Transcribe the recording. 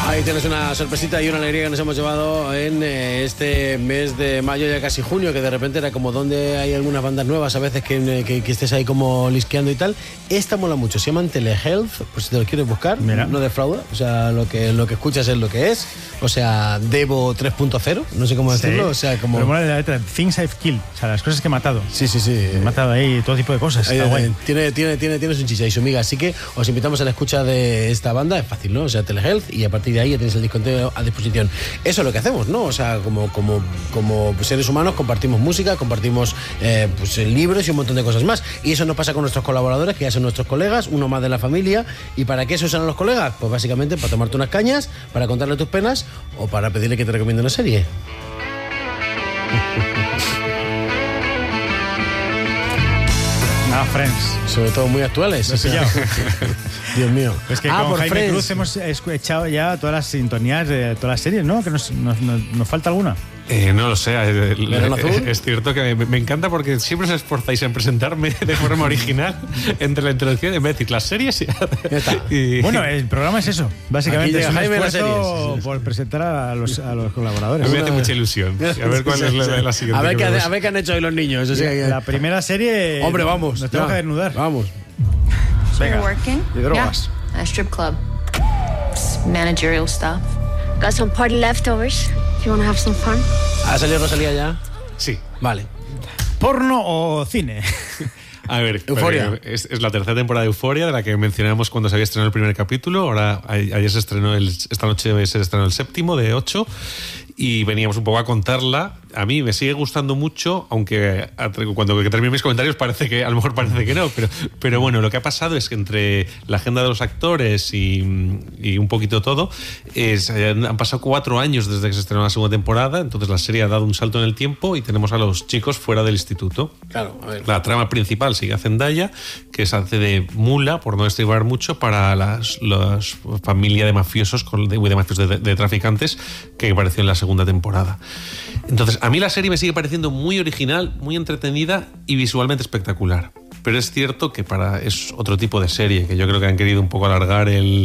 Ahí tienes una sorpresita y una alegría que nos hemos llevado en este mes de mayo, ya casi junio, que de repente era como donde hay algunas bandas nuevas a veces que estés ahí como lisqueando y tal. Esta mola mucho, se llaman Telehealth, pues si te lo quieres buscar, mira, no defrauda, o sea, lo que escuchas es lo que es, o sea, Devo 3.0, no sé cómo decirlo, o sea, como... Pero mola la letra, Things I've Killed, o sea, las cosas que he matado. Sí. He matado ahí todo tipo de cosas, está guay. Tiene su chicha y su miga, así que os invitamos a la escucha de esta banda, es fácil, ¿no? O sea, Telehealth, y a partir de ahí ya tenéis el disco entero a disposición. Eso es lo que hacemos, ¿no? O sea, como seres humanos compartimos música, compartimos pues libros y un montón de cosas más. Y eso nos pasa con nuestros colaboradores, que ya son nuestros colegas, uno más de la familia. ¿Y para qué se usan los colegas? Pues básicamente para tomarte unas cañas, para contarle tus penas o para pedirle que te recomiende una serie. Friends. Sobre todo muy actuales. Dios mío. Es que con Jaime Friends. Cruz hemos echado ya todas las sintonías de todas las series, ¿no? Que nos falta alguna. No lo sé. Es cierto que me encanta porque siempre os esforzáis en presentarme de forma original entre la introducción en vez de decir las series y... Bueno, el programa es eso. Básicamente es un esfuerzo por presentar a los colaboradores. Me hace mucha ilusión. A ver cuál es la siguiente. A ver qué han hecho hoy los niños. Eso sí, la primera serie... Hombre, vamos. Nos tenemos que desnudar. Vamos. Venga. Y drogas. Yeah, a strip club. Managerial stuff. Got some party leftovers. If you want to have some fun. ¿Ha salido Rosalía ya? Sí. Vale. ¿Porno o cine? A ver, Euphoria. Es la tercera temporada de Euphoria, de la que mencionamos cuando se había estrenado el primer capítulo. Ahora, ayer se estrenó esta noche se estrenó el séptimo de 8. Y veníamos un poco a contarla. A mí me sigue gustando mucho, aunque cuando termino mis comentarios a lo mejor parece que no, pero bueno, lo que ha pasado es que entre la agenda de los actores y un poquito todo, han pasado 4 años desde que se estrenó la segunda temporada, entonces la serie ha dado un salto en el tiempo y tenemos a los chicos fuera del instituto. Claro, a ver. La trama principal sigue a Zendaya, que se hace de mula, por no destribar mucho, para la familia de mafiosos, de traficantes, que apareció en la segunda temporada. Entonces, a mí la serie me sigue pareciendo muy original, muy entretenida y visualmente espectacular. Pero es cierto que es otro tipo de serie, que yo creo que han querido un poco alargar el